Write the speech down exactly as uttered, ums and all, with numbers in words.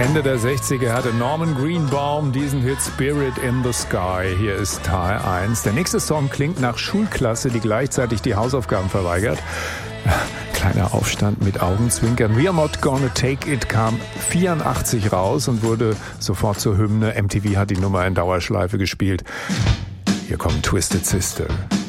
Ende der sechziger hatte Norman Greenbaum diesen Hit Spirit in the Sky. Hier ist Teil eins. Der nächste Song klingt nach Schulklasse, die gleichzeitig die Hausaufgaben verweigert. Kleiner Aufstand mit Augenzwinkern. We Are Not Gonna Take It kam vierundachtzig raus und wurde sofort zur Hymne. M T V hat die Nummer in Dauerschleife gespielt. Hier kommt Twisted Sister.